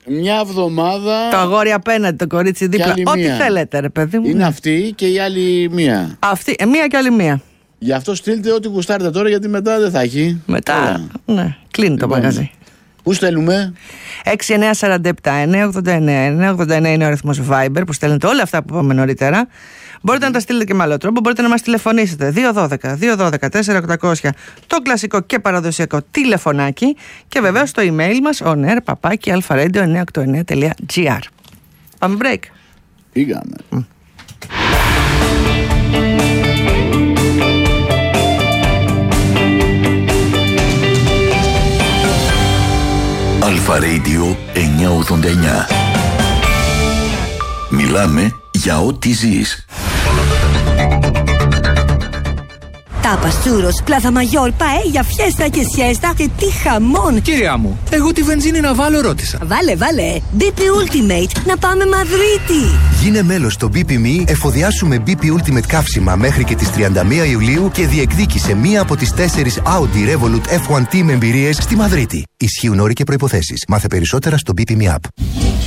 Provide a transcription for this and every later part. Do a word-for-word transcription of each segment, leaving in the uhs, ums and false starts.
μια εβδομάδα. Το αγόρι απέναντι, το κορίτσι δίπλα. Ό,τι μία. Θέλετε, ρε παιδί μου. Είναι αυτή και η άλλη μία. Αυτή, ε, μία και άλλη μία. Γι' αυτό στείλτε ό,τι γουστάρετε τώρα, γιατί μετά δεν θα έχει. Μετά, yeah. ναι, κλείνει το μαγαζί. Πού στέλνουμε? έξι εννιά τέσσερα επτά εννιά ογδόντα εννιά εννιά ογδόντα εννιά είναι ο αριθμός Viber που στέλνετε όλα αυτά που είπαμε νωρίτερα. Μπορείτε mm. να τα στείλετε και με άλλο τρόπο. Μπορείτε να μας τηλεφωνήσετε δύο ένα δύο δύο ένα δύο τέσσερα οκτακόσια, το κλασικό και παραδοσιακό τηλεφωνάκι. Και βεβαίως το email μας onair παπάκι αλφα-radio εννιακόσια ογδόντα εννιά τελεία τζι άρ. Πάμε break. Πήγαμε. Mm. Αλφα-Radio εννιακόσια ογδόντα εννιά. Μιλάμε για ό,τι ζεις. Τάπας, τσούρος, πλάθα μαγιόρ, παέλια, φιέστα και σιέστα και τι χαμόν! Κυρία μου, εγώ τη βενζίνη να βάλω ρώτησα. Βάλε, βάλε! μπι πι Ultimate, να πάμε Μαδρίτη! Γίνε μέλος στο μπι πι εμ ι, εφοδιάσου με μπι πι Ultimate καύσιμα μέχρι και τις τριάντα μία Ιουλίου και διεκδίκησε μία από τις τέσσερις Audi Revolut εφ ουάν τι με εμπειρίες στη Μαδρίτη. Ισχύουν όροι και προϋποθέσεις. Μάθε περισσότερα στο μπι πι εμ ι App.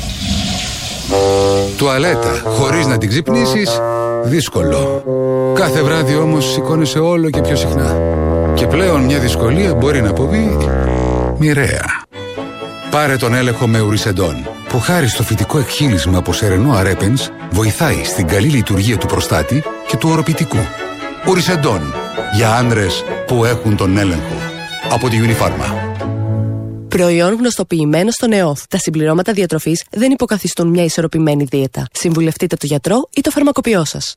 Τουαλέτα χωρίς να την ξυπνήσεις, δύσκολο. Κάθε βράδυ όμως σηκώνεσαι όλο και πιο συχνά. Και πλέον μια δυσκολία μπορεί να αποβεί μοιραία. Πάρε τον έλεγχο με Ουρισεντόν, που χάρη στο φυτικό εκχύλισμα από σερενό αρέπενς βοηθάει στην καλή λειτουργία του προστάτη και του οροπητικού. Ουρισεντόν, για άνδρες που έχουν τον έλεγχο. Από τη Unifarma. Προϊόν γνωστοποιημένο στον ΕΟΦ. Τα συμπληρώματα διατροφής δεν υποκαθιστούν μια ισορροπημένη δίαιτα. Συμβουλευτείτε τον γιατρό ή το φαρμακοποιό σας.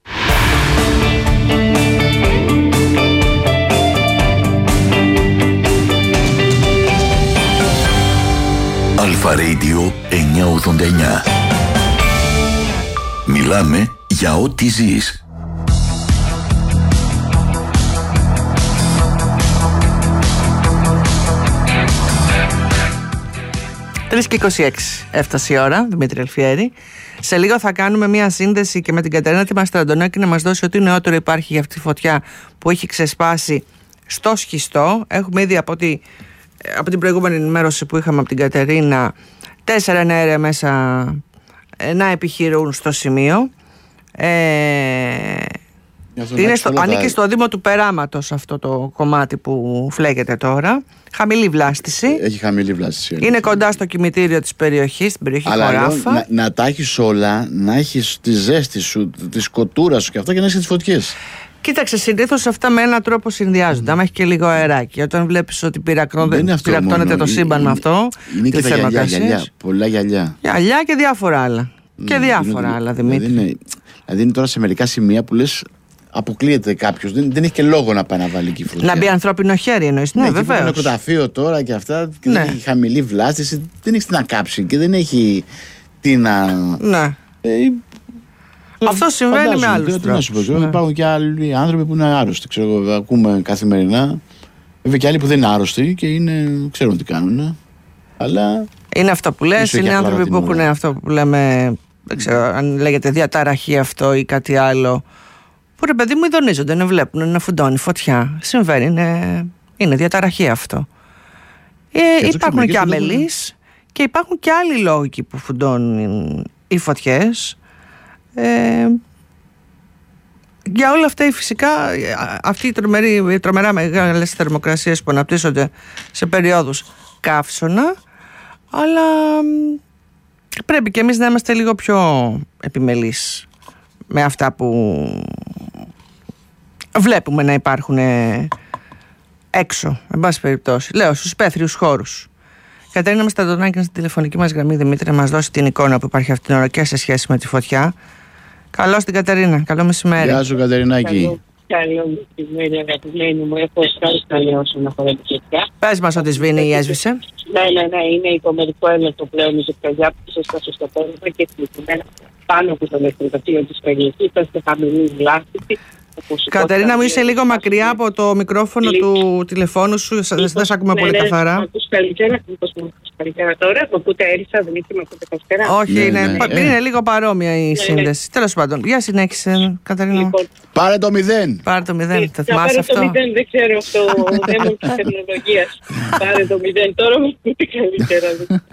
Αλφα-Radio εννιακόσια ογδόντα εννιά. Μιλάμε για ό,τι ζεις. τρεις και είκοσι έξι έφτασε η ώρα, Δημήτρη Αλφιέρη. Σε λίγο θα κάνουμε μια σύνδεση και με την Κατερίνα Τιμαστραντονάκη να μας δώσει ό,τι νεότερο υπάρχει για αυτή τη φωτιά που έχει ξεσπάσει στο Σχιστό. Έχουμε ήδη από, τη, από την προηγούμενη ενημέρωση που είχαμε από την Κατερίνα τέσσερα εναέρια μέσα να επιχειρούν στο σημείο. Ε, είναι στο, ανήκει στο Δήμο του Περάματος αυτό το κομμάτι που φλέγεται τώρα. Χαμηλή βλάστηση. Έχει χαμηλή βλάστηση. Είναι κοντά στο κημητήριο της περιοχής, στην περιοχή Χωράφα. Να, να τα έχεις όλα, να έχεις τη ζέστη σου, τη σκοτούρα σου και αυτά και να έχεις τις φωτιές. Κοίταξε, συνήθως αυτά με έναν τρόπο συνδυάζονται. Mm. Άμα έχει και λίγο αεράκι. Όταν βλέπεις ότι πυρακτώνεται το σύμπαν με αυτό. Είναι και τα γυαλιά, γυαλιά, πολλά γυαλιά. Γυαλιά και διάφορα άλλα. Mm. Και διάφορα είναι, άλλα, Δημήτρη. Δηλαδή είναι, δηλαδή είναι τώρα σε μερικά σημεία που λες. Αποκλείεται κάποιος, δεν, δεν έχει και λόγο να πάει να βάλει εκεί φωτιά. Να μπει ανθρώπινο χέρι εννοείς. Ναι, ναι βεβαίως. Είναι νεκροταφείο τώρα και αυτά. Και ναι. Δεν έχει χαμηλή βλάστηση, δεν έχει τι να κάψει και δεν έχει τι να. Ναι. Ε, αυτό συμβαίνει με άλλους τρόπους. Ναι. Υπάρχουν και άλλοι άνθρωποι που είναι άρρωστοι. Ξέρω, ακούμε καθημερινά. Βέβαια και άλλοι που δεν είναι άρρωστοι και είναι, ξέρουν τι κάνουν. Αλλά. Είναι αυτό που λες, είναι άνθρωποι που έχουν αυτό που λέμε. Δεν ξέρω αν λέγεται διαταραχή αυτό ή κάτι άλλο. Που ρε παιδί μου ειδονίζονται, να βλέπουν, να φουντώνει φωτιά. Συμβαίνει, είναι, είναι διαταραχή αυτό. Ε, υπάρχουν και αμελείς και υπάρχουν και άλλοι λόγοι που φουντώνουν οι φωτιές. Ε, για όλα αυτά φυσικά αυτοί οι, τρομεροί, οι τρομερά μεγάλες θερμοκρασίες που αναπτύσσονται σε περιόδους καύσωνα, αλλά πρέπει και εμείς να είμαστε λίγο πιο επιμελείς με αυτά που βλέπουμε να υπάρχουν έξω, εν πάση περιπτώσει. Λέω, στους υπαίθριους χώρους. Κατερίνα Μασταντονάκη στην τηλεφωνική μας γραμμή, Δημήτρη, να μας δώσει την εικόνα που υπάρχει αυτή την ώρα και σε σχέση με τη φωτιά. Καλώς την Κατερίνα, καλό μεσημέρι. Γεια σου Κατερινάκη. Καλό μεσημέρι αγαπημένη μου, έχω ευχαριστώ όσον αφορά τη φωτιά. Πες μας ότι σβήνει ή έσβησε. Ναι, ναι, ναι, είναι υπομερικό έλεγχο πλέον η ζευγαριά που έστασε στο πέρασμα και συγκεκριμένα πάνω από το ηλεκτροδοτήριο της περιοχής, ήταν σε χαμηλή βλάστηση. Κατερίνα μου, είσαι λίγο μακριά από το μικρόφωνο του τηλεφώνου σου, δεν σε ακούμε πολύ καθαρά. Μ' ακούς καλύτερα, μήπως μου ακούς καλύτερα τώρα, από πού τα έρισα, δεν είσαι, μ' ακούτε καλύτερα. Όχι, είναι λίγο παρόμοια η σύνδεση. Τέλος πάντων, για συνέχισε Κατερίνα. Πάρε το μηδέν. Πάρε το μηδέν, θα θυμάσαι αυτό. Πάρε το μηδέν, δεν ξέρω αυτό, δεν μου της τεχνολογίας. Πάρε το μηδέν, τώρα μου ακούτε καλύτερα.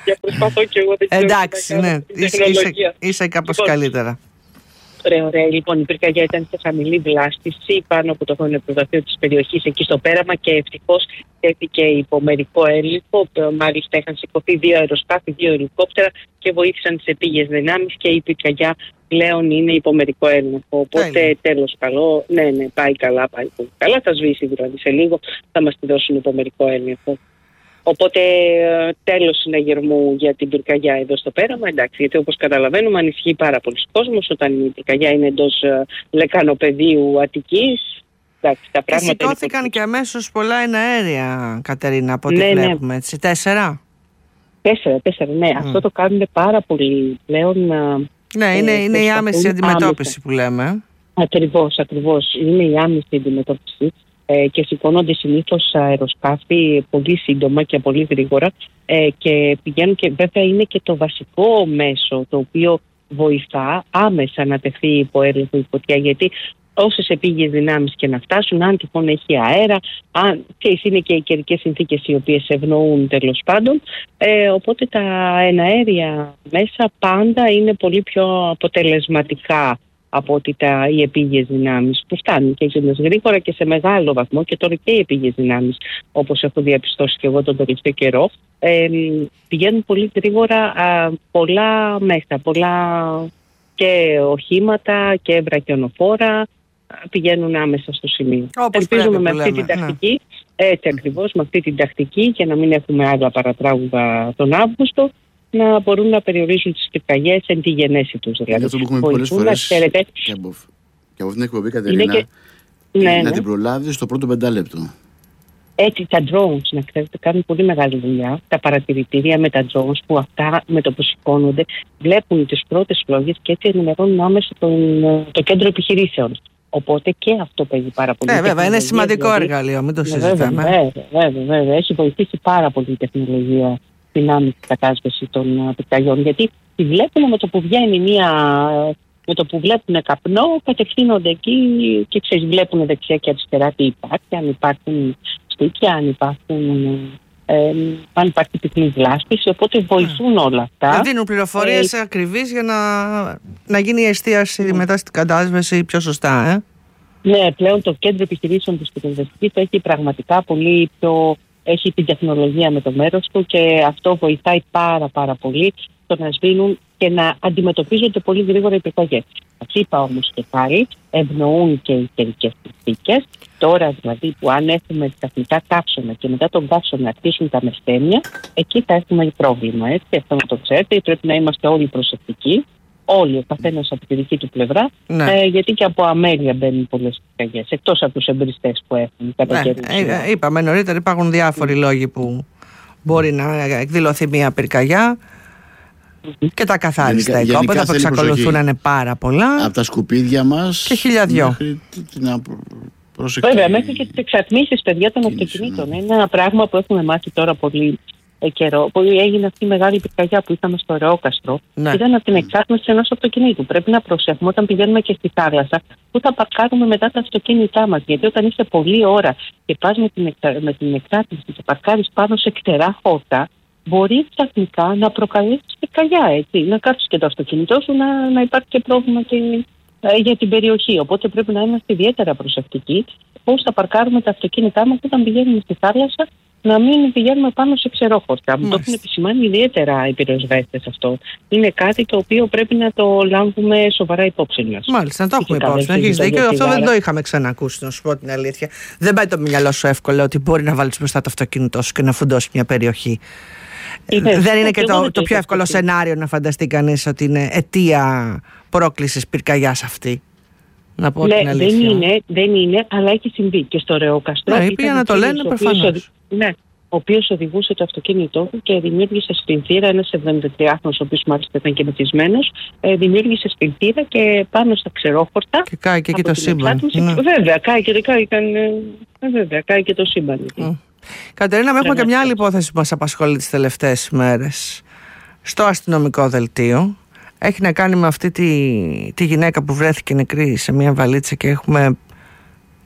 Για προσπαθώ και εγώ. Εντάξει, ναι, είσαι, είσαι, είσαι κάπως λοιπόν, καλύτερα. Ωραία, ωραία. Λοιπόν, η πυρκαγιά ήταν σε χαμηλή βλάστηση πάνω από το χωνεπροδαφείο της περιοχής εκεί στο πέραμα και ευτυχώς τέθηκε υπομερικό έλεγχο. Μάλιστα είχαν σηκωθεί δύο αεροσκάφη, δύο ελικόπτερα και βοήθησαν τις επίγειες δυνάμεις και η πυρκαγιά πλέον είναι υπομερικό έλεγχο. Οπότε τέλος καλό. Ναι, ναι, πάει καλά, πάει πολύ καλά. Θα σβήσει δηλαδή σε λίγο, θα μας τη δώσουν υπομερικό έλεγχο. Οπότε τέλος συναγερμού για την πυρκαγιά εδώ στο πέραμα, εντάξει, γιατί όπως καταλαβαίνουμε ανησυχεί πάρα πολλοί κόσμος όταν η πυρκαγιά είναι εντός λεκανοπεδίου Αττικής. Εντάξει, τα πράγματα και σηκώθηκαν είναι... και αμέσως πολλά εναέρια, Κατερίνα, από ό,τι ναι, βλέπουμε, ναι. Έτσι, τέσσερα. Τέσσερα, τέσσερα, ναι, mm. αυτό το κάνουν πάρα πολύ πλέον. Ναι, ε, είναι, είναι η άμεση αντιμετώπιση άμεσα. Που λέμε. Ακριβώς, ακριβώς, είναι η άμεση αντιμετώπιση. Ε, και σηκώνονται συνήθως αεροσκάφη πολύ σύντομα και πολύ γρήγορα ε, και πηγαίνουν και βέβαια είναι και το βασικό μέσο το οποίο βοηθά άμεσα να τεθεί υπό έλεγχο η φωτιά, γιατί όσες επίγειες δυνάμεις και να φτάσουν, αν τυχόν έχει αέρα, αν, και είναι και οι καιρικές συνθήκες οι οποίες ευνοούν τέλος πάντων, ε, οπότε τα εναέρια μέσα πάντα είναι πολύ πιο αποτελεσματικά από ότι τα, οι επίγειες δυνάμεις που φτάνουν και γίνοντας γρήγορα και σε μεγάλο βαθμό, και τώρα και οι επίγειες δυνάμεις, όπως έχω διαπιστώσει και εγώ τον τελευταίο καιρό, ε, πηγαίνουν πολύ γρήγορα α, πολλά μέσα, πολλά και οχήματα και βραχιονοφόρα πηγαίνουν άμεσα στο σημείο. Όπως ελπίζουμε με αυτή λέμε, την τακτική, ναι. έτσι ακριβώς, με αυτή την τακτική και να μην έχουμε άλλα παρατράγουδα τον Αύγουστο, να μπορούν να περιορίζουν τις πυρκαγιές εν τη γενέση τους. Δηλαδή. Είναι αυτό που έχουμε πει πολλές φορές ξέρετε, και, από, και από αυτήν την εκπομπή, Κατερίνα, και... ναι, να ναι. την προλάβεις στο πρώτο πεντάλεπτο. Έτσι, τα drones, να ξέρετε, κάνουν πολύ μεγάλη δουλειά. Τα παρατηρητήρια με τα drones που αυτά με το που σηκώνονται βλέπουν τις πρώτες φλόγες και έτσι ενημερώνουν άμεσα τον, το κέντρο επιχειρήσεων. Οπότε και αυτό παίζει πάρα πολύ. Ναι, βέβαια, είναι σημαντικό δηλαδή, εργαλείο, μην το συζητάμε. Βέβαια, βέβαια, βέβαια, έχει βοηθήσει πάρα πολύ η τεχνολογία στην άμεση κατάσβεση των πυρκαγιών. Γιατί τη βλέπουν με το που βγαίνει μία. Με το που βλέπουν καπνό, κατευθύνονται εκεί και ξέρεις, βλέπουν δεξιά και αριστερά τι υπάρχει, αν υπάρχουν στίκια, αν υπάρχουν. Ε, αν υπάρχει πυκνή βλάστηση, οπότε βοηθούν όλα αυτά. Να δίνουν πληροφορίες ε, ακριβείς για να, να γίνει η εστίαση mm. μετά στην κατάσβεση πιο σωστά. Ε? Ναι, πλέον το κέντρο επιχειρήσεων της πυροσβεστικής έχει πραγματικά πολύ πιο. Έχει την τεχνολογία με το μέρος του και αυτό βοηθάει πάρα πάρα πολύ στο να σβήνουν και να αντιμετωπίζονται πολύ γρήγορα οι πυρκαγιές. Ας είπα όμως και πάλι, ευνοούν και οι καιρικές συνθήκες. Τώρα δηλαδή που αν έχουμε τεχνητά καύσωνα και μετά τον καύσωνα αρχίσουν τα μεσθένια, εκεί θα έχουμε πρόβλημα. Έτσι, αυτό να το ξέρετε, πρέπει να είμαστε όλοι προσεκτικοί. Όλοι, ο καθένας από τη δική του πλευρά, ναι. ε, γιατί και από αμέλεια μπαίνουν πολλές πυρκαγιές, εκτός από τους εμπριστές που έχουν. Ναι, ε, είπαμε νωρίτερα, υπάρχουν διάφοροι mm. λόγοι που μπορεί να εκδηλωθεί μια πυρκαγιά mm-hmm. και τα καθάριστα οικόπεδα που εξακολουθούν να είναι πάρα πολλά. Από τα σκουπίδια μας και χιλιαδιό. Βέβαια, μέχρι και τις εξατμίσεις, παιδιά, των αυτοκινήτων. Είναι ένα πράγμα που έχουμε μάθει τώρα πολύ καιρό, που έγινε αυτή η μεγάλη πυρκαγιά που είχαμε στο Ρεόκαστρο, ναι. ήταν από την εξάτμιση ενός αυτοκινήτου. Πρέπει να προσέχουμε όταν πηγαίνουμε και στη θάλασσα, που θα παρκάρουμε μετά τα αυτοκίνητά μας. Γιατί όταν είσαι πολλή ώρα και πας με την, εξα... με την εξάτμιση και παρκάρεις πάνω σε ξερά χόρτα, μπορεί ξαφνικά να προκαλέσει πυρκαγιά. Έτσι. Να κάτσεις και το αυτοκίνητό σου, να, να υπάρχει και πρόβλημα και, ε, για την περιοχή. Οπότε πρέπει να είμαστε ιδιαίτερα προσεκτικοί πώς θα παρκάρουμε τα αυτοκίνητά μας όταν πηγαίνουμε στη θάλασσα. Να μην πηγαίνουμε πάνω σε ξερόχορτα. Μου το έχουν επισημάνει ιδιαίτερα οι πυροσβέστες αυτό. Είναι κάτι το οποίο πρέπει να το λάβουμε σοβαρά υπόψη μας. Μάλιστα, να το έχουμε υπόψη. Να έχεις δίκιο. Αυτό δεν το είχαμε ξανακούσει, να σου πω την αλήθεια. Δεν πάει το μυαλό σου εύκολα ότι μπορεί να βάλεις μπροστά το αυτοκίνητό σου και να φουντώσει μια περιοχή. Είναι, δεν είναι και το, το πιο εύκολο σενάριο να φανταστεί κανείς ότι είναι αιτία πρόκλησης πυρκαγιάς αυτή. Να πω ναι, την αλήθεια. Δεν είναι, δεν είναι, αλλά έχει συμβεί και στο Ρεόκαστρο. Ναι, είπε να το λένε προφανώς. Ναι, ο οποίος οδηγούσε το αυτοκίνητό του και δημιούργησε στην θύρα, ένας εβδομηντατριάχρονος, ο οποίος μάλιστα ήταν και μεθυσμένος, ε, δημιούργησε στην θύρα και πάνω στα ξερόχορτα. Και κάει και εκεί το σύμπαν. Ναι. Βέβαια, κάει και, κάει, ε, βέβαια, κάει και το σύμπαν. Mm. Κατερίνα, έχουμε και μια άλλη υπόθεση που μας απασχολεί τις τελευταίες μέρες στο αστυνομικό δελτίο. Έχει να κάνει με αυτή τη, τη γυναίκα που βρέθηκε νεκρή σε μια βαλίτσα και έχουμε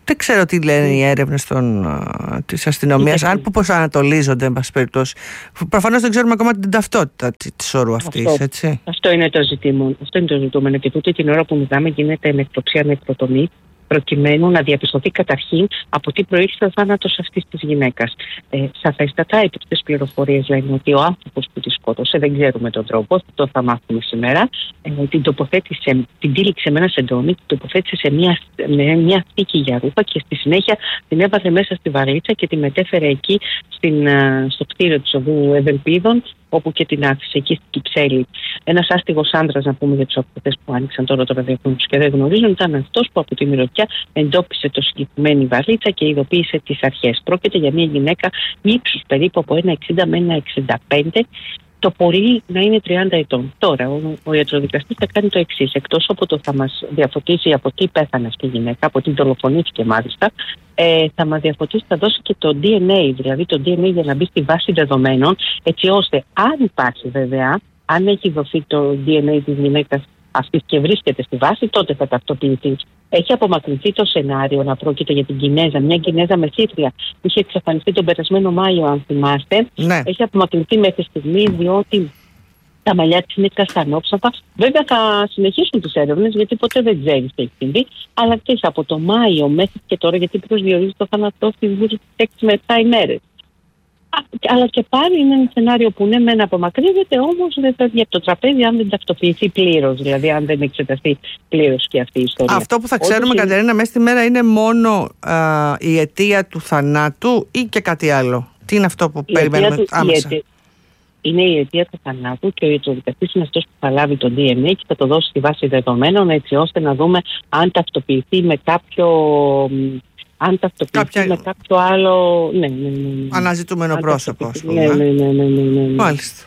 Δεν ξέρω τι λένε οι έρευνες της αστυνομίας, αν που προσανατολίζονται, εν πάση περιπτώσει. Προφανώς δεν ξέρουμε ακόμα την ταυτότητα της όρου αυτής, αυτό, έτσι. Αυτό είναι το ζητούμενο. Αυτό είναι το ζητούμενο. Και τούτη την ώρα που μιλάμε γίνεται νεκροψία, νεκροτομή, προκειμένου να διαπιστωθεί καταρχήν από τι προήλθε ο θάνατος αυτής της γυναίκας. Ε, σαφέστατα, οι πρώτες πληροφορίες λένε ότι ο άνθρωπος που τη σκότωσε, δεν ξέρουμε τον τρόπο, το θα μάθουμε σήμερα, ε, την τοποθέτησε, την τύλιξε με ένα σεντόνι, την τοποθέτησε σε μια, με μια θήκη για ρούχα και στη συνέχεια την έβαλε μέσα στη βαλίτσα και τη μετέφερε εκεί στην, στο κτίριο της οδού Ευελπίδων, όπου και την άφησε εκεί στην Κυψέλη. Ένας άστιγος άντρας, να πούμε για τους ακροατές που άνοιξαν τώρα το ραδιόφωνο τους και δεν γνωρίζουν, ήταν αυτός που από τη μυρωδιά εντόπισε το συγκεκριμένη βαλίτσα και ειδοποίησε τις αρχές. Πρόκειται για μια γυναίκα ύψους περίπου από ένα εξήντα με ένα εξήντα πέντε, το πολύ να είναι τριάντα ετών. Τώρα, ο, ο ιατροδικαστής θα κάνει το εξής. Εκτός από το θα μας διαφωτίσει από τι πέθανε αυτή η γυναίκα, από τι δολοφονήθηκε μάλιστα, ε, θα μας διαφωτίσει, θα δώσει και το ντι εν έι, δηλαδή το ντι εν έι για να μπει στη βάση δεδομένων, έτσι ώστε αν υπάρχει βέβαια, αν έχει δοθεί το ντι εν έι της γυναίκας αυτής και βρίσκεται στη βάση, τότε θα ταυτοποιηθεί. Έχει απομακρυνθεί το σενάριο να πρόκειται για την Κινέζα, μια Κινέζα μεσήτρια που είχε εξαφανιστεί τον περασμένο Μάιο, αν θυμάστε. Ναι. Έχει απομακρυνθεί μέχρι στιγμή, διότι τα μαλλιά της είναι καστανόψατα. Βέβαια θα συνεχίσουν τις έρευνες, γιατί ποτέ δεν ξέρει τι έχει συμβεί. Αλλά και από το Μάιο μέχρι και τώρα, γιατί προσδιορίζει το θάνατό της βούλης έξι με επτά ημέρες. Αλλά και πάλι είναι ένα σενάριο που ναι, μεν απομακρύνεται, όμως δεν φεύγει από το τραπέζι αν δεν ταυτοποιηθεί πλήρως, δηλαδή αν δεν εξεταστεί πλήρως και αυτή η ιστορία. Αυτό που θα ξέρουμε, είναι... Κατερίνα, μέσα στη μέρα είναι μόνο α, η αιτία του θανάτου ή και κάτι άλλο? Τι είναι αυτό που η περιμένουμε του, άμεσα? Η είναι η αιτία του θανάτου και ο ιατροδικαστής είναι αυτός που θα λάβει το ντι εν έι και θα το δώσει στη βάση δεδομένων, έτσι ώστε να δούμε αν ταυτοποιηθεί με κάποιο. Αν ταυτοποιηθεί Κάποια... με κάποιο άλλο. Ναι, ναι, ναι. αναζητούμενο αν πρόσωπο. Ναι, ναι, ναι, ναι, ναι, ναι. Μάλιστα.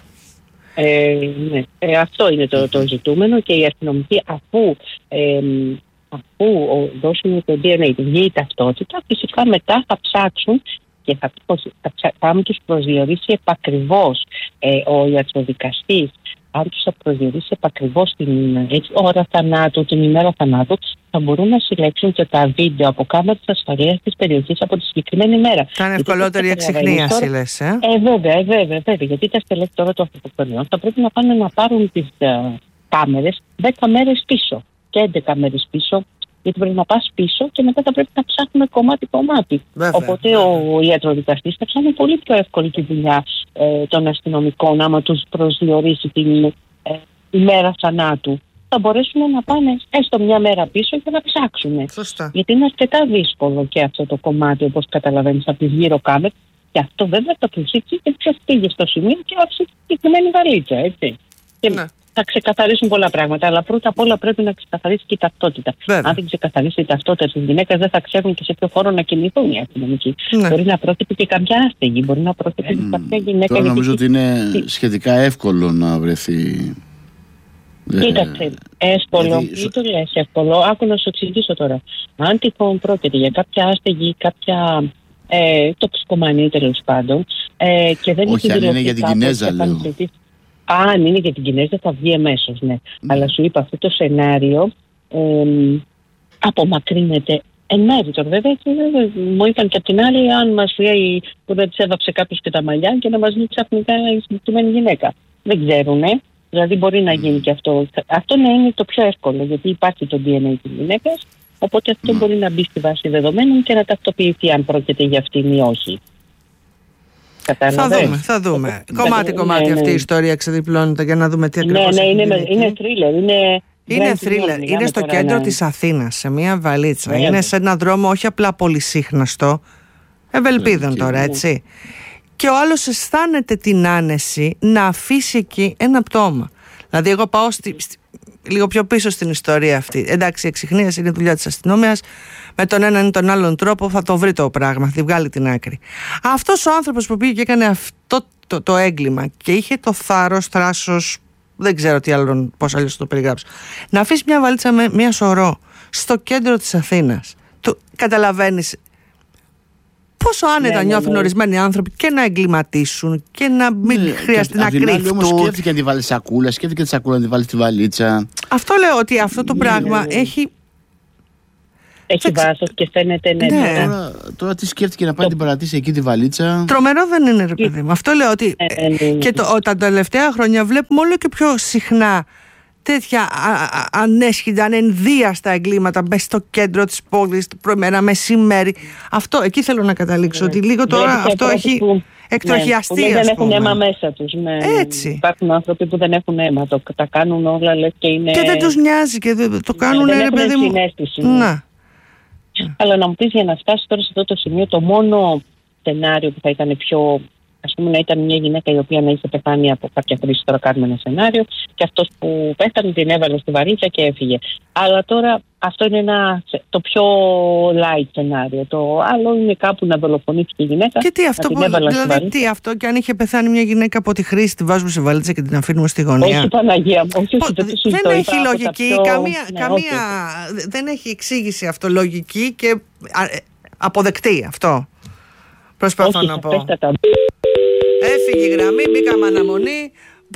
Ε, ναι. Ε, αυτό είναι το, το ζητούμενο και οι αστυνομικοί, αφού, ε, αφού δώσουν το ντι εν έι, τη βγει η ταυτότητα, φυσικά μετά θα ψάξουν και θα, θα, θα τους προσδιορίσει επακριβώς ε, ο ιατροδικαστής. Αν τους θα προσδιορίσει επακριβώς την έτσι, ώρα θανάτου, την ημέρα θανάτου, θα μπορούν να συλλέξουν και τα βίντεο από κάμερες ασφαλείας της περιοχής από τη συγκεκριμένη ημέρα. Θα είναι ευκολότερη η εξιχνίαση, λες, ε? Ε, βέβαια, ε, βέβαια, βέβαια. Γιατί τα στελέχη τώρα των αυτοκτονιών θα πρέπει να πάνε να πάρουν τις uh, κάμερες δέκα μέρες πίσω και έντεκα μέρες πίσω. Γιατί πρέπει να πας πίσω και μετά θα πρέπει να ψάχνουμε κομμάτι-κομμάτι. Οπότε βέβαια. Ο ιατροδικαστής θα ψάχνει πολύ πιο εύκολη τη δουλειά ε, των αστυνομικών, άμα τους προσδιορίσει την ε, ημέρα θανάτου. Θα μπορέσουν να πάνε έστω μια μέρα πίσω για να ψάξουν. Σωστά. Γιατί είναι αρκετά δύσκολο και αυτό το κομμάτι, όπως καταλαβαίνεις, από τις γύρω κάμερες. Και αυτό βέβαια θα προσέξει και ποιος πήγε στο σημείο και άφησε τη συγκεκριμένη βαλίτσα, έτσι. Και ναι. Θα ξεκαθαρίσουν πολλά πράγματα, αλλά πρώτα απ' όλα πρέπει να ξεκαθαρίσει και η ταυτότητα. Βέβαια. Αν δεν ξεκαθαρίσει η ταυτότητα της γυναίκας, δεν θα ξέρουν και σε ποιο χώρο να κινηθούν οι αστυνομικοί. Ναι. Μπορεί να πρόκειται και κάποια άστεγη, μπορεί να πρόκειται και κάποια γυναίκα. Τώρα νομίζω ότι είναι σχετικά εύκολο να βρεθεί. Κοίταξε, εύκολο, δηλαδή... ή το λες εύκολο, άκου να σου εξηγήσω τώρα. Αν τυχόν πρόκειται για κάποια άστεγη, κάποια ε, τοξικομανή τέλος πάντων. Ε, και δεν όχι, αν είναι για την Κινέζα, λέω. Αν είναι για την Κινέζα θα βγει εμέσως, ναι. Mm. Αλλά σου είπα, αυτό το σενάριο ε, απομακρύνεται εν μέρει. Τώρα βέβαια μου είπαν και απ' την άλλη, αν μας λέει που δεν της έβαψε κάποιος και τα μαλλιά και να μας βγει ξαφνικά η συγκεκριμένη γυναίκα. Δεν ξέρουν, ε. Δηλαδή μπορεί να γίνει και αυτό. Αυτό να είναι το πιο εύκολο, γιατί υπάρχει το ντι εν έι της γυναίκας, οπότε αυτό mm. μπορεί να μπει στη βάση δεδομένων και να ταυτοποιηθεί αν πρόκειται για αυτήν ή όχι. Κατάλαβες. Θα δούμε, θα δούμε. Κομμάτι-κομμάτι ναι, ναι, ναι. Αυτή η ιστορία ξεδιπλώνεται για να δούμε τι ακριβώς ναι, ναι, είναι. Ναι, είναι θρίλερ. Είναι, είναι θρίλερ. Είναι στο κέντρο ναι. της Αθήνας, σε μια βαλίτσα. Ναι, είναι ναι. σε ένα δρόμο όχι απλά πολυσύχναστο, Ευελπίδων τώρα, έτσι. Ναι. Και ο άλλος αισθάνεται την άνεση να αφήσει εκεί ένα πτώμα. Δηλαδή, εγώ πάω στη, στη, λίγο πιο πίσω στην ιστορία αυτή. Εντάξει, η εξιχνίαση είναι δουλειά της αστυνομίας. Με τον έναν ή τον άλλον τρόπο θα το βρει το πράγμα, θα τη βγάλει την άκρη. Αυτός ο άνθρωπος που πήγε και έκανε αυτό το, το έγκλημα και είχε το θάρρος, θράσος, δεν ξέρω τι άλλο, πώς αλλιώς το περιγράψω, να αφήσει μια βαλίτσα με μια σωρό στο κέντρο της Αθήνας. Το, καταλαβαίνεις πόσο άνετα ναι, νιώθουν ναι, ναι. ορισμένοι άνθρωποι και να εγκληματίσουν και να μην ναι, χρειαστεί να κρύφτουν. Όμως σκέφτηκε να τη βάλει σακούλα, σκέφτηκε τη σακούλα να τη βάλει στη βαλίτσα. Αυτό λέω ότι αυτό το πράγμα ναι, ναι. έχει. Έχει βάθος και φαίνεται ναι. Ναι. Τώρα, τώρα τι σκέφτηκε να πάει την παρατήσει εκεί τη βαλίτσα. Τρομερό δεν είναι, ρε παιδί μου. Αυτό λέω ότι. Ε, ναι, ναι. Και το, τα τελευταία χρόνια βλέπουμε όλο και πιο συχνά τέτοια α, α, ανέσχυντα, ανενδίαστα εγκλήματα μέσα στο κέντρο της πόλης, το πρωιμέρα, μεσημέρι. Αυτό, εκεί θέλω να καταλήξω. Ναι. Ότι λίγο τώρα Βλέπετε αυτό έχει που, εκτροχιαστεί. Ναι, που ας δεν πούμε. έχουν αίμα μέσα τους. Ναι. Έτσι. Υπάρχουν άνθρωποι που δεν έχουν αίμα. Το, τα κάνουν όλα, λες, και είναι. Και δεν τους νοιάζει και δεν, το κάνουν, ναι, δεν ρε παιδί μου. συνέστηση. Να. Αλλά να μου πεις, για να φτάσει τώρα σε αυτό το σημείο, το μόνο σενάριο που θα ήταν πιο. Ας πούμε, να ήταν μια γυναίκα η οποία να είχε πεθάνει από κάποια χρήση, τώρα κάνουμε ένα σενάριο, και αυτός που πέθανε την έβαλε στη βαρύτσα και έφυγε. Αλλά τώρα αυτό είναι ένα, το πιο light σενάριο. Το άλλο είναι κάπου να δολοφονήθηκε η γυναίκα. Και τι αυτό, που, δηλαδή τι αυτό, και αν είχε πεθάνει μια γυναίκα από τη χρήση, τη βάζουμε σε βαλίτσα και την αφήνουμε στη γωνία. Όχι, Παναγία μου, όχι, όχι, δεν, δεν, δεν έχει λογική, πιο... καμία, ναι, καμία, δεν έχει εξήγηση αυτό λογική και α, αποδεκτή αυτό. Προσπαθώ όχι, να πω. Πέστατα. Έφυγε η γραμμή, μπήκαμε αναμονή.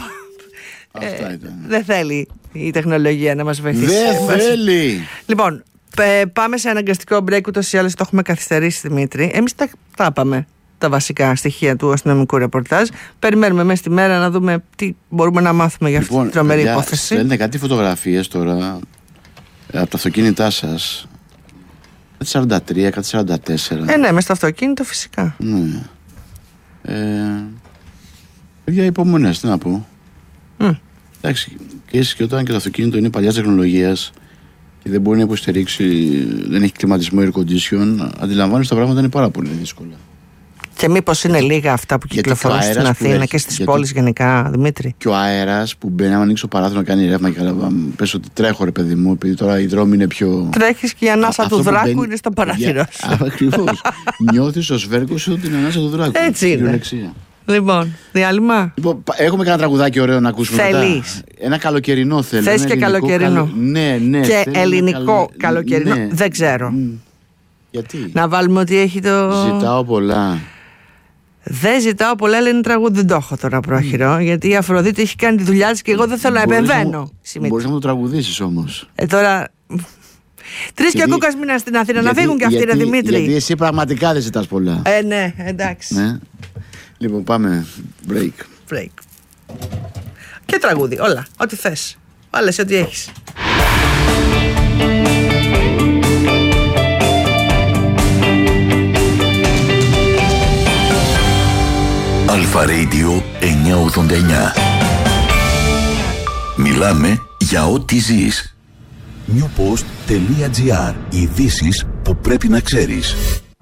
Αυτά ε, ήταν. δεν θέλει η τεχνολογία να μας βοηθήσει. Δεν θέλει. Λοιπόν, πε, πάμε σε αναγκαστικό break, ούτως ή άλλως το έχουμε καθυστερήσει, Δημήτρη. Εμείς τα, τα είπαμε, τα βασικά στοιχεία του αστυνομικού ρεπορτάζ. Περιμένουμε μέσα στη μέρα να δούμε τι μπορούμε να μάθουμε για αυτή Λοιπόν, την τρομερή παιδιά, υπόθεση. στέλνετε κάτι φωτογραφίες τώρα από τα αυτοκίνητά σας. Κάτι σαράντα τρία, κάτι σαράντα τέσσερα. Ε, ναι, μες στο αυτοκίνητο φυσικά. Ναι. Ε, παιδιά, υπομονές, τι να πω. Mm. Εντάξει, και εσείς και όταν και το αυτοκίνητο είναι παλιάς τεχνολογίας και δεν μπορεί να υποστηρίξει, δεν έχει κλιματισμό air condition, αντιλαμβάνεσαι τα πράγματα είναι πάρα πολύ δύσκολα. Και μήπως είναι λίγα αυτά που κυκλοφορούν στην Αθήνα έχει, και στις γιατί... πόλεις γενικά, Δημήτρη. Και ο αέρας που μπαίνει, άμα ανοίξει το παράθυρο να κάνει ρεύμα και καλά, πες ότι τρέχω, ρε παιδί μου, επειδή τώρα οι δρόμοι είναι πιο. Τρέχεις και η ανάσα Α, του δράκου μπαίνει... είναι στο παράθυρο σου. Ακριβώς. Νιώθεις ο σβέρκος σου την ανάσα του δράκου. Έτσι είναι. Λοιπόν, διάλειμμα. Λοιπόν, έχουμε κανένα τραγουδάκι ωραίο να ακούσουμε. Θέλεις. Ένα καλοκαιρινό θέλω. Θες και καλοκαιρινό. Καλο... Ναι, ναι. Και ελληνικό καλο... καλοκαιρινό. Ναι. Δεν ξέρω. Mm. Γιατί. Να βάλουμε ότι έχει το. Ζητάω πολλά. Δεν ζητάω πολλά, αλλά είναι τραγούδι. Δεν το έχω τώρα πρόχειρο. Mm. Γιατί η Αφροδίτη έχει κάνει τη δουλειά της και εγώ δεν θέλω να επεμβαίνω. Μπορείς να μου το τραγουδήσεις όμως. Ε, τώρα. Τρεις και ο Κούκας μήνα στην Αθήνα. Γιατί, να φύγουν και αυτοί, ρε Δημήτρη. Γιατί εσύ πραγματικά δεν ζητάς πολλά. Ε, ναι, εντάξει. Ναι. Λοιπόν, πάμε. Break. Break. Και τραγούδι, όλα. Ό,τι θες. Βάλε ό,τι έχεις. Αλφα Radio εννιακόσια ογδόντα εννιά. Μιλάμε για ό,τι ζεις. newpost.gr. Ειδήσεις που πρέπει να ξέρεις.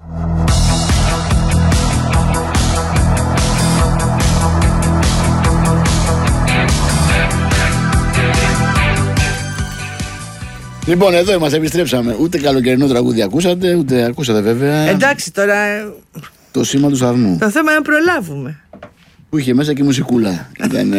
Λοιπόν, εδώ είμαστε, επιστρέψαμε. Ούτε καλοκαιρινό τραγούδι ακούσατε, ούτε ακούσατε βέβαια. Εντάξει, τώρα. Το σήμα του σταθμού. Το θέμα είναι να προλάβουμε. Που είχε μέσα και μουσικούλα. Ήταν.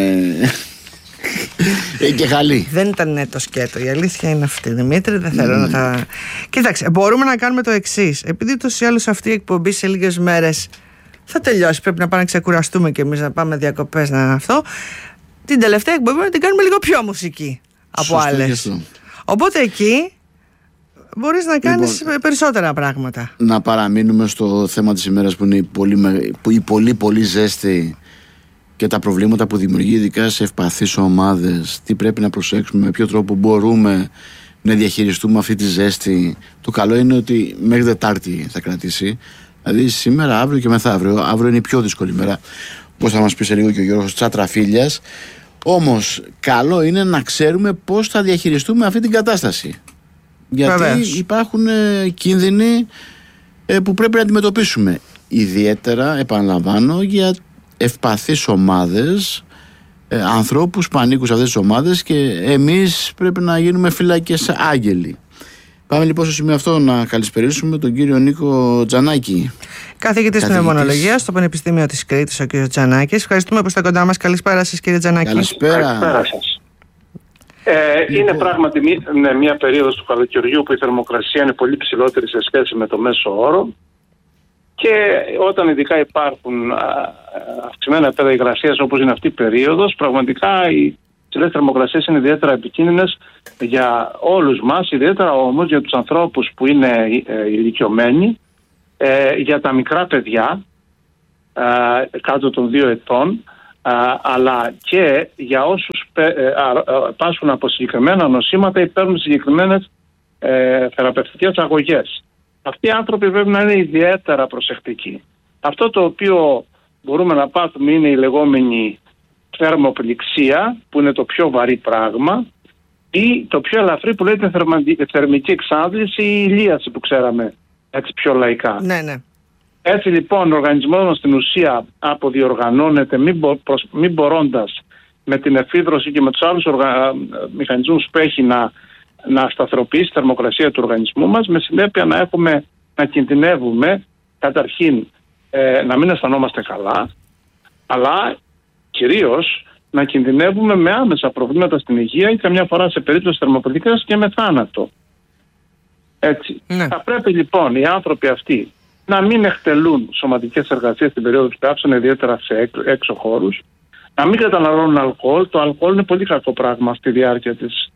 Ε, και χαλή. Δεν ήταν το σκέτο. Η αλήθεια είναι αυτή, Δημήτρη. Δεν θέλω mm. να τα. Κοίταξε, μπορούμε να κάνουμε το εξής. Επειδή ούτως ή άλλως αυτή η εκπομπή σε λίγες μέρες θα τελειώσει. Πρέπει να πάμε να ξεκουραστούμε κι εμείς, να πάμε διακοπές, να αυτό. Την τελευταία εκπομπή να την κάνουμε λίγο πιο μουσική από άλλες. Οπότε εκεί μπορείς να κάνεις λοιπόν, περισσότερα πράγματα. Να παραμείνουμε στο θέμα της ημέρας που είναι η πολύ, η πολύ, πολύ ζέστη και τα προβλήματα που δημιουργεί ειδικά σε ευπαθείς ομάδες. Τι πρέπει να προσέξουμε, με ποιο τρόπο μπορούμε να διαχειριστούμε αυτή τη ζέστη. Το καλό είναι ότι μέχρι Τετάρτη θα κρατήσει. Δηλαδή σήμερα, αύριο και μεθαύριο. Αύριο είναι η πιο δύσκολη μέρα. Πώς θα μας πει σε λίγο και ο Γιώργος Τσατραφίλιας. Όμως καλό είναι να ξέρουμε πώς θα διαχειριστούμε αυτή την κατάσταση. Γιατί Βεβαίως. υπάρχουν ε, κίνδυνοι ε, που πρέπει να αντιμετωπίσουμε. Ιδιαίτερα, επαναλαμβάνω, για ευπαθείς ομάδες, ε, ανθρώπους που ανήκουν σε αυτές τις ομάδες, και εμείς πρέπει να γίνουμε φύλακες άγγελοι. Πάμε λοιπόν στο σημείο αυτό να καλησπερίσουμε τον κύριο Νίκο Τζανάκη. Καθηγητής πνευμονολογίας στο Πανεπιστήμιο της Κρήτης, ο κύριος Τζανάκης. Ευχαριστούμε που είστε κοντά μας. Καλησπέρα σας, κύριε Τζανάκη. Καλησπέρα. Καλησπέρα σας. Ε, λοιπόν. Είναι πράγματι ναι, μια περίοδος του καλοκαιριού που η θερμοκρασία είναι πολύ ψηλότερη σε σχέση με το μέσο όρο, και όταν ειδικά υπάρχουν αυξημένα επίπεδα υγρασίας όπως είναι αυτή η περίοδος, πραγματικά οι ψηλές θερμοκρασίες είναι ιδιαίτερα επικίνδυνες για όλους μας, ιδιαίτερα όμως για τους ανθρώπους που είναι ε, ηλικιωμένοι, ε, για τα μικρά παιδιά ε, κάτω των δύο ετών, ε, αλλά και για όσους πε, ε, ε, πάσχουν από συγκεκριμένα νοσήματα ή παίρνουν συγκεκριμένες ε, θεραπευτικές αγωγές. Αυτοί οι άνθρωποι πρέπει να είναι ιδιαίτερα προσεκτικοί. Αυτό το οποίο μπορούμε να πάθουμε είναι η λεγόμενη θερμοπληξία, που είναι το πιο βαρύ πράγμα, ή το πιο ελαφρύ που λέγεται θερμική εξάντληση ή ηλίαση που ξέραμε έτσι πιο λαϊκά. Ναι, ναι. Έτσι λοιπόν ο οργανισμός μας στην ουσία αποδιοργανώνεται μην, μπο, προς, μην μπορώντας με την εφίδρωση και με τους άλλους οργα... μηχανισμούς που έχει να, να σταθεροποιήσει τη θερμοκρασία του οργανισμού μας, με συνέπεια να έχουμε να κινδυνεύουμε καταρχήν ε, να μην αισθανόμαστε καλά, αλλά κυρίως να κινδυνεύουμε με άμεσα προβλήματα στην υγεία ή καμιά φορά σε περίπτωση θερμοπληξίας και με θάνατο. Έτσι. Ναι. Θα πρέπει λοιπόν οι άνθρωποι αυτοί να μην εκτελούν σωματικές εργασίες στην περίοδο του καύσωνα, ιδιαίτερα σε έξω χώρους, να μην καταναλώνουν αλκοόλ. Το αλκοόλ είναι πολύ κακό πράγμα στη διάρκεια της,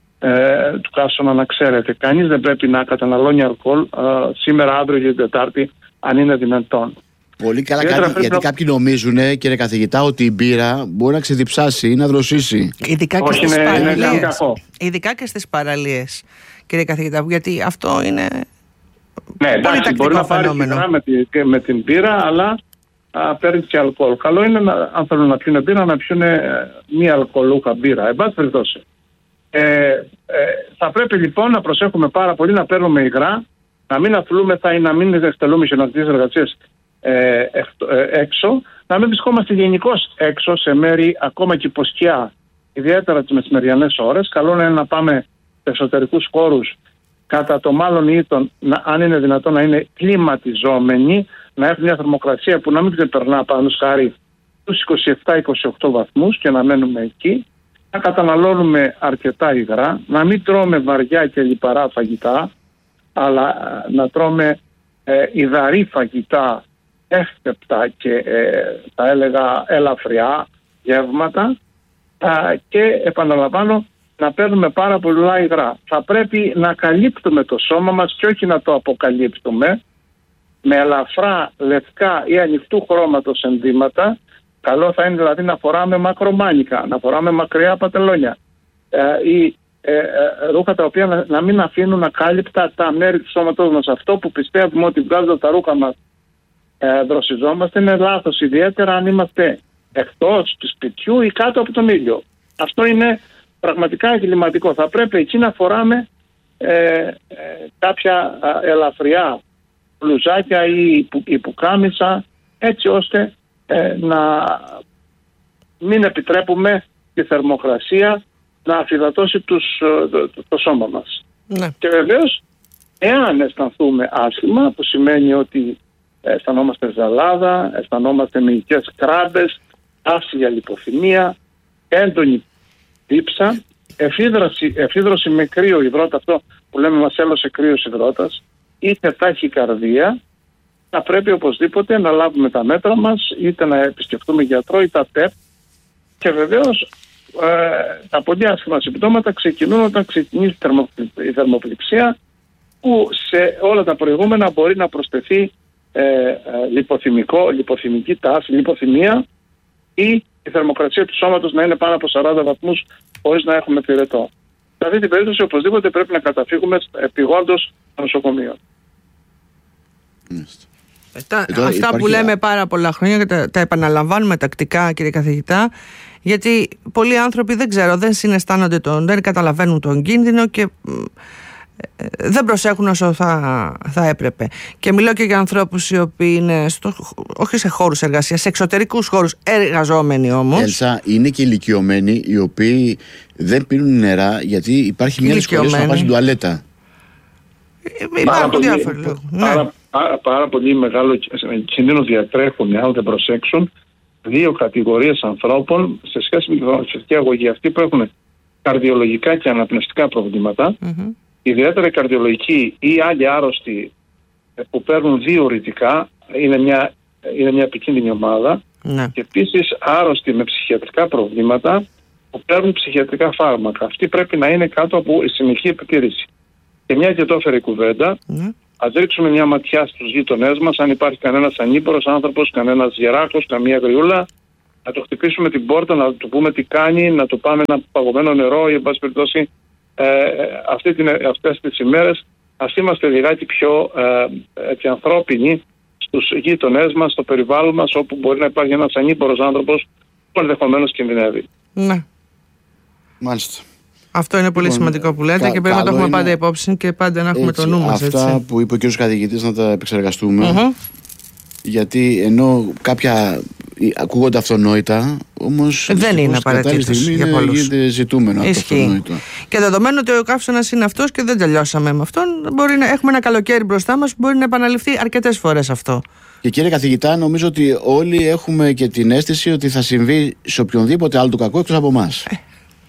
ε, του καύσωνα, να ξέρετε. Κανείς δεν πρέπει να καταναλώνει αλκοόλ ε, σήμερα, αύριο και την Τετάρτη, αν είναι δυνατόν. Πολύ καλά, κάτι, γιατί να... κάποιοι νομίζουν, κύριε καθηγητά, ότι η μπύρα μπορεί να ξεδιψάσει ή να δροσίσει. Ειδικά και στις παραλίες. Ειδικά και στις παραλίες, κύριε καθηγητά, γιατί αυτό είναι. Ναι, εντάξει, μπορεί να πάρει σιγά με, τη, με την μπύρα, αλλά α, παίρνει και αλκοόλ. Καλό είναι, να, αν θέλουν να πιούνε μπύρα, να πιούνε μία αλκοολούχα μπύρα. Εν πάση περιπτώσει. Ε, ε, θα πρέπει λοιπόν να προσέχουμε πάρα πολύ να παίρνουμε υγρά, να μην αθλούμεθα ή να μην εκτελούμε χιονακτικές εργασίες ε, ε, ε, έξω, να μην βρισκόμαστε γενικώς έξω σε μέρη ακόμα και υποσκιά, ιδιαίτερα τις μεσημεριανές ώρες. Καλό είναι να πάμε σε εξωτερικούς χώρους, κατά το μάλλον ήτον, αν είναι δυνατόν να είναι κλιματιζόμενοι, να έχουν μια θερμοκρασία που να μην ξεπερνά πάνω χάρη τους είκοσι επτά είκοσι οκτώ βαθμούς και να μένουμε εκεί, να καταναλώνουμε αρκετά υγρά, να μην τρώμε βαριά και λιπαρά φαγητά, αλλά να τρώμε ε, υδαρή φαγητά, εύπεπτα και ε, θα έλεγα ελαφριά γεύματα ε, και επαναλαμβάνω, να παίρνουμε πάρα πολλά υγρά. Θα πρέπει να καλύπτουμε το σώμα μας και όχι να το αποκαλύπτουμε με ελαφρά λευκά ή ανοιχτού χρώματος ενδύματα. Καλό θα είναι δηλαδή να φοράμε μακρομάνικα, να φοράμε μακριά πατελόνια ε, ή ε, ε, ρούχα τα οποία να, να μην αφήνουν ακάλυπτα τα μέρη του σώματός μας. Αυτό που πιστεύουμε ότι βγάζοντας τα ρούχα μας ε, δροσιζόμαστε είναι λάθος, ιδιαίτερα αν είμαστε εκτός του σπιτιού ή κάτω από τον ήλιο. Αυτό είναι πραγματικά εγκληματικό. Θα πρέπει εκεί να φοράμε ε, ε, κάποια ε, ελαφριά μπλουζάκια ή, ή πουκάμισα, έτσι ώστε ε, να μην επιτρέπουμε τη θερμοκρασία να αφυδατώσει τους, το, το, το σώμα μας. Ναι. Και βεβαίως, εάν αισθανθούμε άσχημα, που σημαίνει ότι αισθανόμαστε ζαλάδα, αισθανόμαστε μυϊκές κράμπες, άφσια λιποθυμία, έντονη δίψα, εφίδρωση, εφίδρωση με κρύο υδρότα, αυτό που λέμε μας έλωσε κρύος υδρότας, είτε ταχυκαρδία, θα πρέπει οπωσδήποτε να λάβουμε τα μέτρα μας, είτε να επισκεφτούμε γιατρό ή τα ΤΕΠ. Και βεβαίως ε, τα πολύ άσχημα συμπτώματα ξεκινούν όταν ξεκινήσει η θερμοπληξία, που σε όλα τα προηγούμενα μπορεί να προσθεθεί ε, ε, λιποθυμικό, λιποθυμική τάση, λιποθυμία, ή η θερμοκρασία του σώματος να είναι πάνω από σαράντα βαθμούς χωρίς να έχουμε πυρετό. Σε αυτή την περίπτωση οπωσδήποτε πρέπει να καταφύγουμε επειγόντως στο νοσοκομείο. Τα, αυτά υπάρχει... που λέμε πάρα πολλά χρόνια και τα, τα επαναλαμβάνουμε τακτικά, κύριε καθηγητά, γιατί πολλοί άνθρωποι δεν ξέρω, δεν συναισθάνονται τον, δεν καταλαβαίνουν τον κίνδυνο και ε, δεν προσέχουν όσο θα, θα έπρεπε. Και μιλώ και για ανθρώπους οι οποίοι είναι στο, όχι σε χώρους εργασίας, σε εξωτερικούς χώρους εργαζόμενοι όμως. Έλσα, είναι και ηλικιωμένοι οι οποίοι δεν πίνουν νερά γιατί υπάρχει μια δυσκολία να πας στην τουαλέτα. Υπάρχουν διάφοροι λόγοι. Πάρα, πάρα, πάρα πολύ μεγάλο κίνδυνο διατρέχουν, αν δεν προσέξουν, δύο κατηγορίες ανθρώπων σε σχέση με τη φαρμακευτική αγωγή. Αυτοί που έχουν καρδιολογικά και αναπνευστικά προβλήματα, mm-hmm. ιδιαίτερα καρδιολογικοί ή άλλοι άρρωστοι που παίρνουν διουρητικά, είναι μια, είναι μια επικίνδυνη ομάδα. Mm-hmm. Και επίσης άρρωστοι με ψυχιατρικά προβλήματα, που παίρνουν ψυχιατρικά φάρμακα. Αυτή πρέπει να είναι κάτω από συνεχή επιτήρηση. Και μια και το έφερε η κουβέντα, mm. ας ρίξουμε μια ματιά στους γείτονές μας, αν υπάρχει κανένας ανήπορος άνθρωπος, κανένας γεράκος, καμία γριούλα, να το χτυπήσουμε την πόρτα, να του πούμε τι κάνει, να του πάμε ένα παγωμένο νερό ή εν πάση περιπτώσει ε, αυτή την, αυτές τις ημέρες ας είμαστε λιγάκι πιο ε, έτσι, ανθρώπινοι στους γείτονές μας, στο περιβάλλον μας, όπου μπορεί να υπάρχει ένας ανήπορος άνθρωπος που ενδεχομένως κινδυνεύει. Ναι. Μάλιστα. Αυτό είναι πολύ σημαντικό που λέτε κα, και πρέπει να το έχουμε είναι... πάντα υπόψη και πάντα να έχουμε έτσι, το νου μας. Αυτά έτσι. που είπε ο κ. καθηγητής να τα επεξεργαστούμε. Mm-hmm. Γιατί ενώ κάποια ακούγονται αυτονόητα, όμως δεν είναι απαραίτητος για πολλούς. Γίνεται ζητούμενο αυτό αυτονόητο. Και δεδομένου ότι ο καύσωνας είναι αυτός και δεν τελειώσαμε με αυτόν, μπορεί να έχουμε ένα καλοκαίρι μπροστά μας που μπορεί να επαναληφθεί αρκετές φορές αυτό. Και κύριε καθηγητά, νομίζω ότι όλοι έχουμε και την αίσθηση ότι θα συμβεί σε οποιονδήποτε άλλο το κακό εκτός από εμάς. Ε.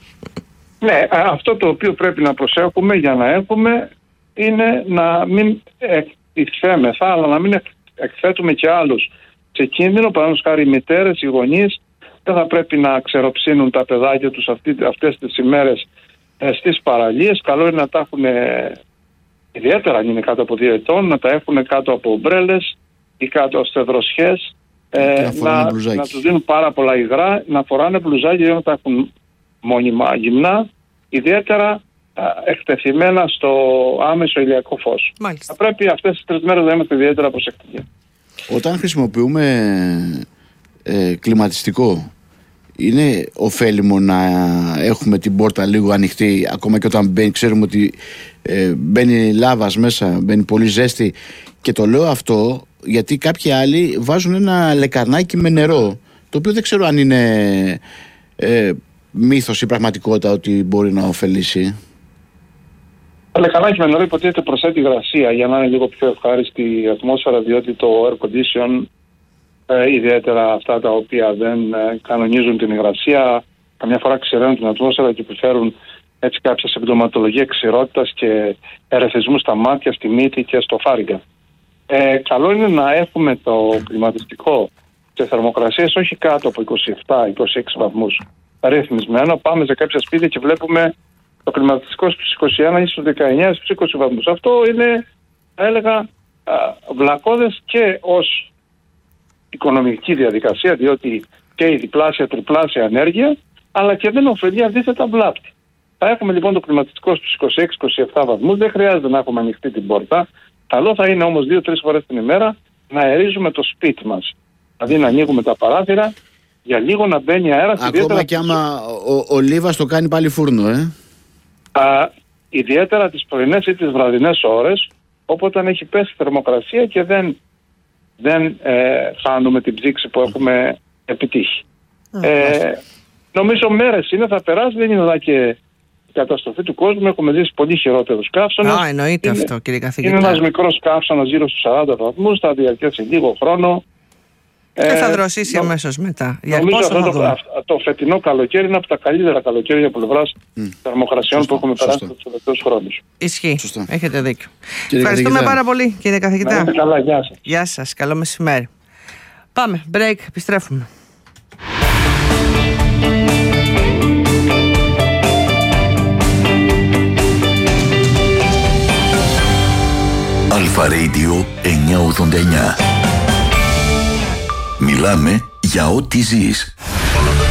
Ναι, αυτό το οποίο πρέπει να προσέχουμε για να έχουμε είναι να μην εκθέμεθα, αλλά να μην εκθέτουμε και άλλους σε κίνδυνο. Παραδείγματος χάρη οι μητέρες, οι γονείς δεν θα πρέπει να ξεροψύνουν τα παιδάκια τους αυτή, αυτές τις ημέρες ε, στις παραλίες. Καλό είναι να τα έχουν, ε, ιδιαίτερα αν είναι κάτω από δύο ετών, να τα έχουν κάτω από ομπρέλες ή κάτω σε δροσιές, ε, να, να τους δίνουν πάρα πολλά υγρά, να φοράνε μπλουζάκια για να τα έχουν μόνιμα γυμνά, ιδιαίτερα εκτεθειμένα στο άμεσο ηλιακό φως. Μάλιστα. Θα πρέπει αυτές τις τρεις μέρες να είμαστε ιδιαίτερα προσεκτικοί. Όταν χρησιμοποιούμε ε, κλιματιστικό, είναι ωφέλιμο να έχουμε την πόρτα λίγο ανοιχτή, ακόμα και όταν μπαίνει, ξέρουμε ότι ε, μπαίνει λάβας μέσα, μπαίνει πολύ ζέστη, και το λέω αυτό γιατί κάποιοι άλλοι βάζουν ένα λεκαρνάκι με νερό, το οποίο δεν ξέρω αν είναι ε, μύθος ή πραγματικότητα ότι μπορεί να ωφελήσει. Το λεκανάκι με νερό υποτίθεται προσθέτει υγρασία για να είναι λίγο πιο ευχάριστη η ατμόσφαιρα, διότι το air condition, ε, ιδιαίτερα αυτά τα οποία δεν ε, κανονίζουν την υγρασία, καμιά φορά ξηραίνουν την ατμόσφαιρα και επιφέρουν έτσι κάποια συμπτωματολογία ξηρότητας και ερεθισμού στα μάτια, στη μύτη και στο φάρυγγα. Ε, καλό είναι να έχουμε το κλιματιστικό σε θερμοκρασίες όχι κάτω από είκοσι επτά είκοσι έξι βαθμούς ρυθμισμένο. Πάμε σε κάποια σπίτια και βλέπουμε το κλιματιστικό στους είκοσι ένα ή στους δεκαεννιά, στους είκοσι βαθμούς. Αυτό είναι, θα έλεγα, α, βλακώδες και ως οικονομική διαδικασία, διότι και η διπλάσια, τριπλάσια ενέργεια, αλλά και δεν ωφελεί, αντίθετα βλάπτει. Θα έχουμε λοιπόν το κλιματιστικό στους είκοσι έξι είκοσι επτά βαθμούς, δεν χρειάζεται να έχουμε ανοιχτή την πόρτα. Καλό θα είναι όμως δύο τρεις φορές την ημέρα να αερίζουμε το σπίτι μας. Δηλαδή να ανοίγουμε τα παράθυρα για λίγο να μπαίνει αέρας. Ακόμα και άμα ο, ο Λίβας το κάνει πάλι φούρνο, ε. Α, ιδιαίτερα τις πρωινές ή τις βραδινές ώρες, όποτε έχει πέσει η θερμοκρασία και δεν, δεν ε, χάνουμε την ψήξη που έχουμε επιτύχει. Mm. Ε, νομίζω μέρες είναι, θα περάσει, δεν είναι εδώ και η καταστροφή του κόσμου. Έχουμε ζήσει πολύ χειρότερους καύσωνες. Α, εννοείται είναι, αυτό, κύριε καθηγητά. Είναι ένας μικρός καύσωνας γύρω στους σαράντα βαθμούς, θα διαρκέσει λίγο χρόνο. Και θα δροσίσει αμέσως μετά. Για νομίζω πόσο αυτό το, το φετινό καλοκαίρι είναι από τα καλύτερα καλοκαίρια από πλευράς mm. θερμοκρασιών Σωστό. που έχουμε περάσει τους τελευταίους χρόνους. Ισχύει. Σωστό. Έχετε δίκιο. Κύριε Ευχαριστούμε καθηγητά. πάρα πολύ, κύριε καθηγητά. Να καλά, γεια σας. Γεια σας. Καλό μεσημέρι. Πάμε. Break. Επιστρέφουμε. Αλφα Radio εννιακόσια ογδόντα εννιά. Μιλάμε για ό,τι ζεις.